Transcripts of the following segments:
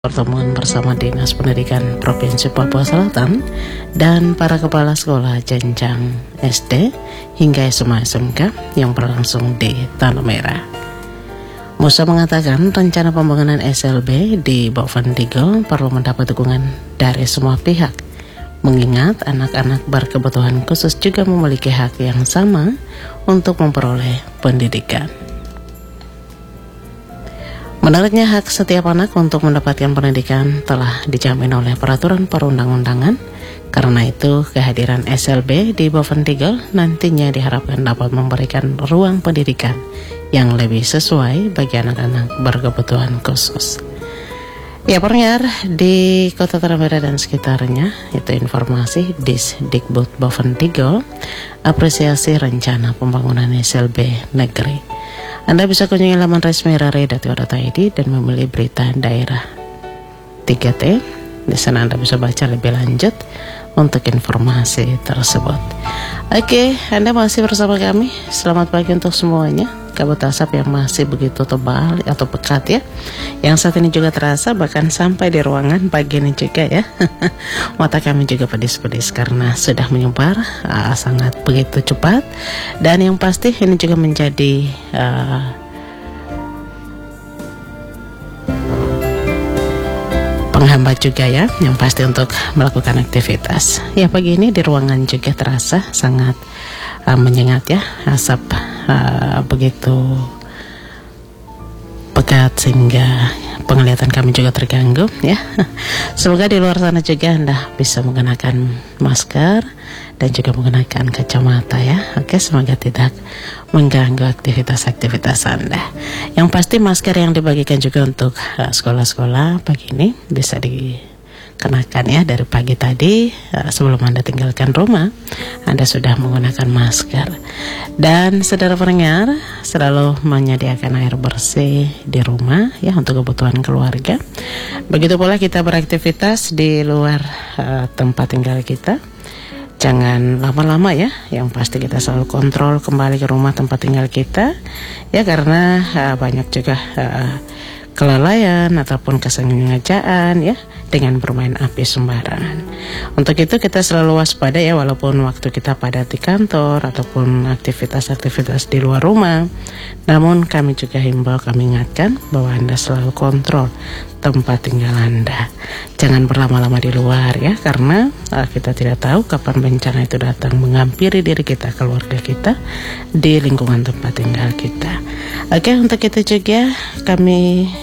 Pertemuan bersama Dinas Pendidikan Provinsi Papua Selatan dan para kepala sekolah jenjang SD hingga SMA SMK yang berlangsung di Tanah Merah. Musa mengatakan rencana pembangunan SLB di Bovendigul perlu mendapat dukungan dari semua pihak, mengingat anak-anak berkebutuhan khusus juga memiliki hak yang sama untuk memperoleh pendidikan. Menurutnya, hak setiap anak untuk mendapatkan pendidikan telah dijamin oleh peraturan perundang-undangan. Karena itu, kehadiran SLB di Bovendigul nantinya diharapkan dapat memberikan ruang pendidikan yang lebih sesuai bagi anak-anak berkebutuhan khusus. Ya, pendengar, di Kota Tanah Merah dan sekitarnya, itu informasi Disdikbud Bovendigul apresiasi rencana pembangunan SLB negeri. Anda bisa kunjungi laman resmi rari.co.id dan memilih berita daerah 3T. Di sana Anda bisa baca lebih lanjut untuk informasi tersebut. Oke, Anda masih bersama kami. Selamat pagi untuk semuanya. Kabut asap yang masih begitu tebal atau pekat ya, yang saat ini juga terasa bahkan sampai di ruangan pagi ini juga ya. Mata kami juga pedis-pedis karena sudah menyebar sangat begitu cepat. Dan yang pasti ini juga menjadi penghambat juga ya, yang pasti untuk melakukan aktivitas. Ya, pagi ini di ruangan juga terasa sangat menyengat ya, asap begitu pekat sehingga penglihatan kami juga terganggu ya. Semoga di luar sana juga Anda bisa menggunakan masker dan juga menggunakan kacamata ya. Oke, semoga tidak mengganggu aktivitas-aktivitas Anda. Yang pasti masker yang dibagikan juga untuk sekolah-sekolah pagi ini bisa dikenakan ya dari pagi tadi. Sebelum Anda tinggalkan rumah, Anda sudah menggunakan masker. Dan saudara pendengar, selalu menyediakan air bersih di rumah ya untuk kebutuhan keluarga. Begitu pula kita beraktivitas di luar tempat tinggal kita. Jangan lama-lama ya, yang pasti kita selalu kontrol kembali ke rumah tempat tinggal kita ya, karena banyak juga kelalaian ataupun kesengajaan ya dengan bermain api sembarangan. Untuk itu kita selalu waspada ya, walaupun waktu kita padat di kantor ataupun aktivitas-aktivitas di luar rumah. Namun kami juga himbau, kami ingatkan bahwa Anda selalu kontrol tempat tinggal Anda. Jangan berlama-lama di luar ya, karena kita tidak tahu kapan bencana itu datang menghampiri diri kita, keluarga kita, di lingkungan tempat tinggal kita. Oke, untuk itu juga kami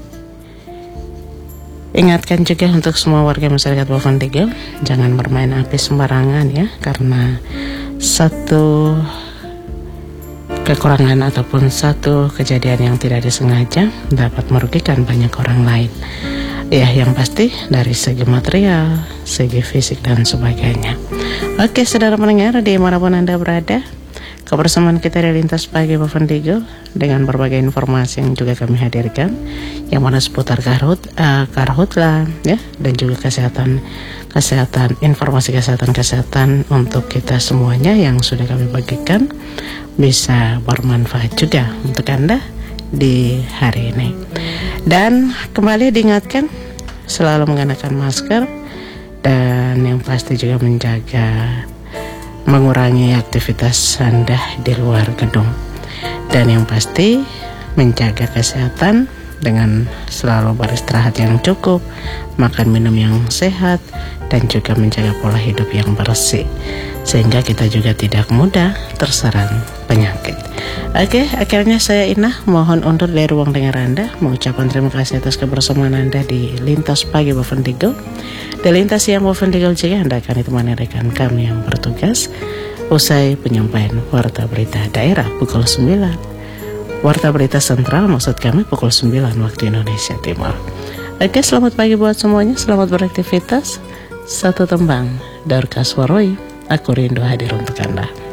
ingatkan juga untuk semua warga masyarakat Bovendigul, jangan bermain api sembarangan ya, karena satu kekurangan ataupun satu kejadian yang tidak disengaja dapat merugikan banyak orang lain. Ya, yang pasti dari segi material, segi fisik dan sebagainya. Oke, saudara pendengar dimanapun Anda berada, kebersamaan kita di Lintas Pagi Bovendigul dengan berbagai informasi yang juga kami hadirkan, yang mana seputar karhutla ya, dan juga kesehatan, informasi kesehatan untuk kita semuanya yang sudah kami bagikan bisa bermanfaat juga untuk Anda di hari ini. Dan kembali diingatkan selalu mengenakan masker dan yang pasti juga mengurangi aktivitas Anda di luar gedung. Dan yang pasti menjaga kesehatan dengan selalu beristirahat yang cukup, makan minum yang sehat, dan juga menjaga pola hidup yang bersih, sehingga kita juga tidak mudah terserang penyakit. Oke, akhirnya saya Inah mohon undur dari ruang dengar Anda, mengucapkan terima kasih atas kebersamaan Anda di Lintas Pagi Bovendigul. Di Lintas Siang Bovendigul juga Anda akan ditemani rekan kami yang bertugas usai penyampaian warta berita daerah pukul 9. Warta berita sentral maksud kami pukul 9 waktu Indonesia Timur. Oke, selamat pagi buat semuanya, selamat beraktivitas. Satu tembang Dorcas Waroi, aku rindu hadir untuk Anda.